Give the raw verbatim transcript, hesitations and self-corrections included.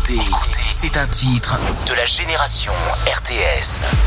Écoutez, c'est un titre de la génération R T S.